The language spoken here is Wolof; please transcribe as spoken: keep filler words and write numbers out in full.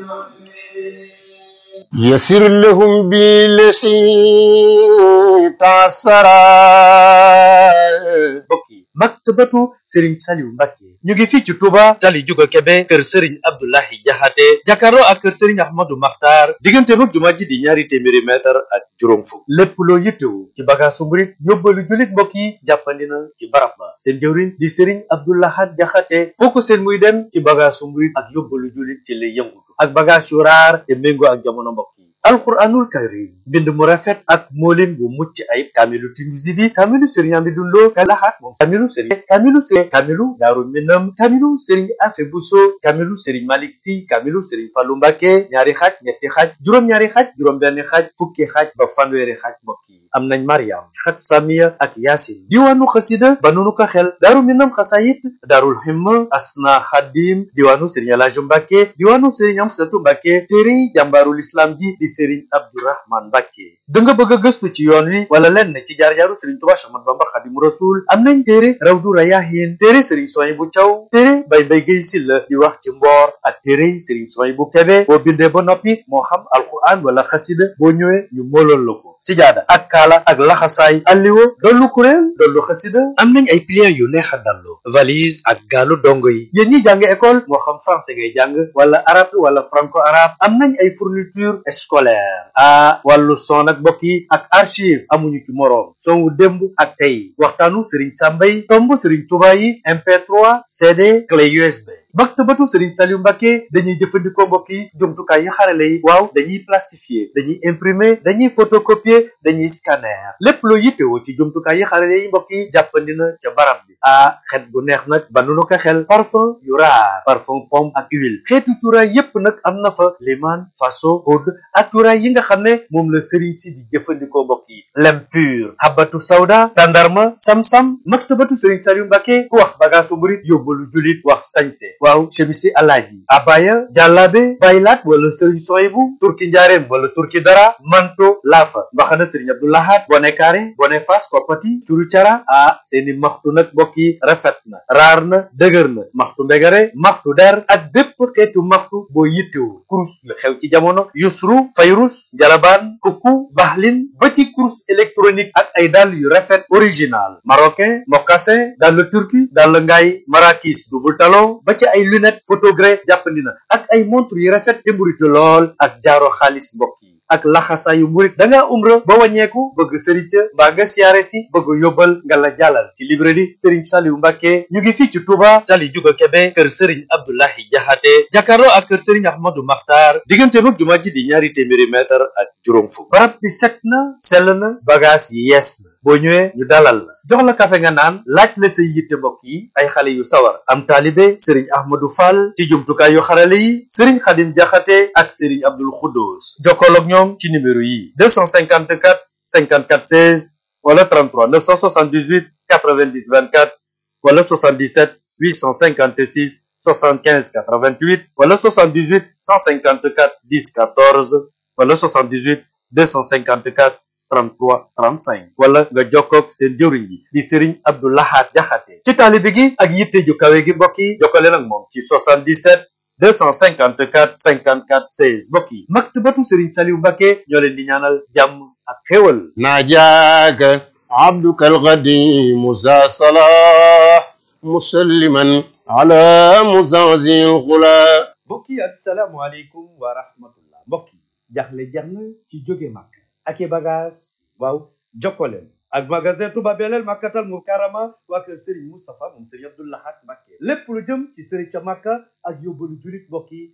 يسر لهم بالذي تعسرا bokki maktabatu Serigne Saliou Mbacké ñu ngi fii ci Touba tali juga Kebe kër Serigne Abdoulahi Jaxate jàkkaarloo ak kër Serigne Ahmadou Makhtar diggante mag jumaa ji di ñaari téeméeri mètre ak juróom fukk lépp loo yittewu ci bagaasu murit yóbbalu julit mbokk yi jàppandi na ci barab ba seen jëwriñ di Serigne Abdoulahat Jaxate foo ko seen muy dem ci bagaasu murit ak yóbbalu julit ci lay yëngutu ak bagaas yu raar te méngoo ak jamono mbokk yi alquranul karim mbind mu rafet ak moolin bu mucc ayib kaamilu Tinuusi bi kaamilu Serigne Amidou Lo Lahat moom kaamilu Serigne kaamilu Serigne kaamilu Daaru Minam kaamilu Serigne Afe Buso kaamilu Serigne Malick Si kaamilu Serigne Fallou Mbacké ñaari xaaj ñetti xaaj juróom-ñaari xaaj juróom-benn xaaj fukki xaaj ba fanweeri xaaj mbokk yi am nañ Mariam xat Samiya ak Yaasin diwaanu xasida ba nunu ko xel Daaru Minam xasayit Daarul Himma Asna Xadim diwaanu Serigne Elaaji Mbacké diwaanu Serigne Amsatu Mbacké téere jàmbaarul islam ji di Serigne Abdourahmane Mbacké da nga bëgg a gëstu ci yoon wi wala lenn ci jaar-jaaru Serigne Touba Cheikh Ahmadou Bamba Xaadimu Rasuul am nañ téere Rawdu Rayaahiin téere Serigne Souhaïbou Thiaw téere Baye Mbaye Guèye Sylla di wax ci mboor ak téere Serigne Souhaïbou Kébé boo bindee ba noppi moo xam alquran wala xasida boo ñëwee ñu mooloon la ko sijaada ak kaala ak laxasaay alliwo dollu kuréel dollu xasida am nañ ay pliants yu neex a dallu valise ak gaalu dongo yi yéen ñi jàng école moo xam français ngay jàng wala arabe wala franco arabe am nañ ay fourniture scolaire ah wàllu son ak mbokk yi ak archive amuñu ci moroom son wu démb ak tey waxtaanu Serigne Sambay tomb Serigne Touba yi M P trois C D clé U S B maktabatu Serigne Saliou Mbacké dañuy jëfandikoo mbokk yi jumtukaay yi xarale yi waaw dañuy plastifier dañuy imprimer dañuy photocopier dañuy scanner lépp loo yittewoo ci jumtukaay yi xarale yi mbokk yi jàppandi na ca barab bi ah xet gu neex nag ba nu ko xel parfum yu raar parfum pomme ak huile xeetu cuuraay yépp nag am na fa liman faso oud ak cuuraay yi nga xam ne moom la Serigne si di jëfandikoo mbokk yi lem pur habatu sawda tandarma sam-sam maktabatu Serigne Saliou Mbacké ku wax bagaasu murit yóbbalu julit wax sañse waaw chemisi alaaji abaya jàllaabe baylaat wala Serigne Souhaïbou turki njaareem wala turki dara manto laafa mbaxana Serigne Abdou Lahad bone kaare bone fas koppati curu cara ah seeni maxtu nag mbokk yi rafet na raar na dëgër na maxtu mbegare maxtu der ak bépp xeetu maxtu boo yittewu kurus yu xew ci jamono yusru fayrus jalabaan kukku baxlin ba ci kurus électronique ak ay dàll yu rafet original marocain mocassin dàll turki dàll ngaay marakis double talon ba ci ay lunette photogré jàppandi na ak ay montre yu rafet te mburitu lool ak jaaro xaalis mbokk yi ak laxasaayu murit da ngaa umra ba wàññeeku bëgg sëriñ ca mbaa nga siyaare si bëgg yóbbal nga la jàllal ci librairie Serigne Saliou Mbacké ñu ngi fii ci Touba tali juga Kebe kër Serigne Abdoulahi Jaxate jàkkaarloo ak kër Serigne Ahmadou Makhtar diggante mag jumaa ji di ñaari téeméeri mètre ak juróom fukk barab bi set na sell na bagage yi yees na boo ñëwee ñu dalal la jox la kafe nga naan laaj la say yitte mbokk yi ay xale yu sawar am taalibe Serigne Ahmadou Fall ci jumtukaay yu xarale yi Serigne Khadim Jaxate ak Serigne Abdoul Khoudous jokkoo ak ñoom ci numéro yi deux cent cinquante-quatre cinquante-quatre seize wala trente-trois neuf cent soixante-dix-huit quatre-vingt-dix vingt-quatre wala soixante-dix-sept huit cent cinquante-six soixante-quinze quatre-vingt-huit wala soixante-dix-huit cent cinquante-quatre dix quatorze wala soixante-dix-huit deux cent cinquante-quatre trente-trois trente-cinq wala nga jokkoog seen jëwriñ bi di Serigne Abdou Lahad Jaxate ci taalibe gi ak yitte ju kawe gi mbokk yi jokkale nag moom ci soixante-dix-sept deux cent cinquante-quatre cinquante-quatre seize mbokk yi maktabatu Serigne Saliou Mbacké ñoo leen di ñaanal jàmm ak xéwal ناجاك عبدك القديم ذا صلاح مسلما على مزازي الغلا mbokk yi asalaamualeykum wa rahmatullah mbokk yi jaxle jeex na ci jóge màkk ak i bagage waaw jokkoleen ak magasin Touba Belel Makkatal Mukarrama waa kër Serigne Moustapha moom Serigne Abdou Lahad Mbacké lépp lu jëm ci Serigne ca Makka ak yóbbalu julit mbokk yi